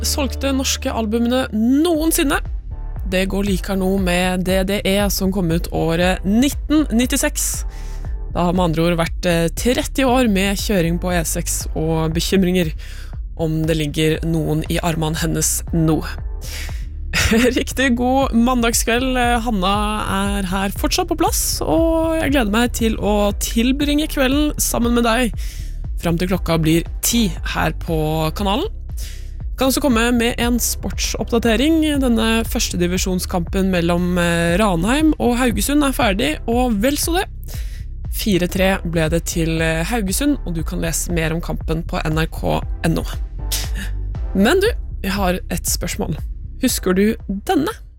solgte norske albumene noensinne. Det går likere nå med DDE som kom ut året 1996. Det har med andre ord vært 30 år med kjøring på E6 og bekymringer om det ligger noen i armene hennes nå. Riktig god mandagskveld. Hanna er her fortsatt på plass, og jeg gleder meg til å tilbringe kvelden sammen med deg frem til klokka blir 10 her på kanalen. Kan også komme med en sportsoppdatering. Denne første divisjonskampen mellom Ranheim og Haugesund er ferdig, og vel så det. 4-3 ble det til Haugesund, og du kan lese mer om kampen på nrk.no. Men du, jeg har et spørsmål. Husker du denne?